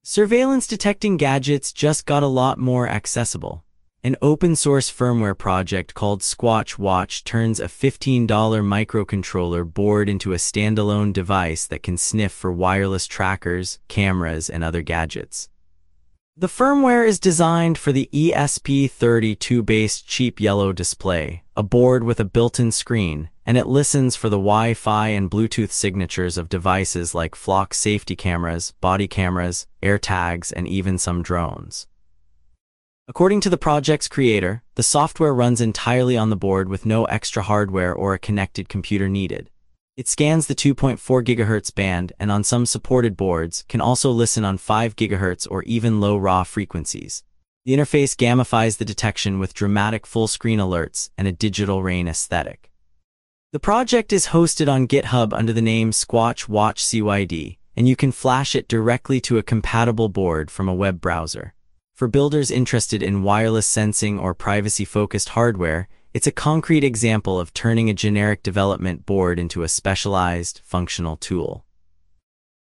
Surveillance detecting gadgets just got a lot more accessible. An open-source firmware project called Squatch Watch turns a $15 microcontroller board into a standalone device that can sniff for wireless trackers, cameras, and other gadgets. The firmware is designed for the ESP32-based cheap yellow display, a board with a built-in screen, and it listens for the Wi-Fi and Bluetooth signatures of devices like Flock safety cameras, body cameras, AirTags, and even some drones. According to the project's creator, the software runs entirely on the board with no extra hardware or a connected computer needed. It scans the 2.4 GHz band and on some supported boards can also listen on 5 GHz or even low raw frequencies. The interface gamifies the detection with dramatic full-screen alerts and a digital rain aesthetic. The project is hosted on GitHub under the name Squatch Watch CYD, and you can flash it directly to a compatible board from a web browser. For builders interested in wireless sensing or privacy-focused hardware, it's a concrete example of turning a generic development board into a specialized, functional tool.